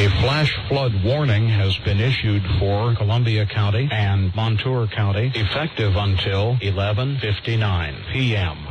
A flash flood warning has been issued for Columbia County and Montour County, effective until 11:59 p.m.